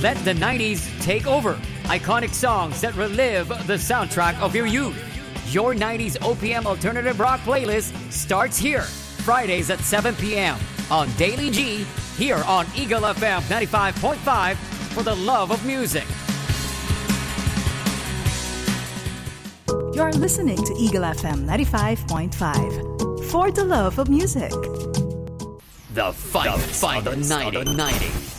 Let the 90s take over. Iconic songs that relive the soundtrack of your youth. Your 90s OPM Alternative Rock playlist starts here. Fridays at 7 p.m. on Daily G, here on Eagle FM 95.5 for the love of music. You're listening to Eagle FM 95.5 for the love of music. The fight of the 90s.